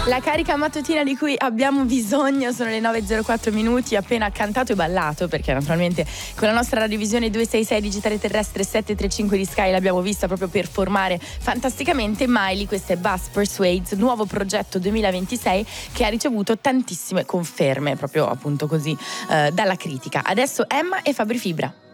La carica mattutina di cui abbiamo bisogno, sono le 9:04 minuti, appena cantato e ballato, perché naturalmente con la nostra radiovisione 266 digitale terrestre 735 di Sky l'abbiamo vista proprio performare fantasticamente. Miley, questa è Buzz Persuades, nuovo progetto 2026 che ha ricevuto tantissime conferme, proprio appunto così dalla critica. Adesso Emma e Fabri Fibra.